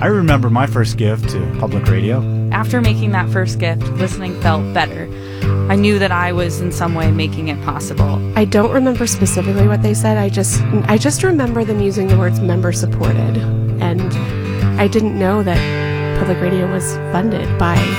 I remember my first gift to public radio. After making that first gift, listening felt better. I knew that I was in some way making it possible. I don't remember specifically what they said. I just remember them using the words member supported. And I didn't know that public radio was funded by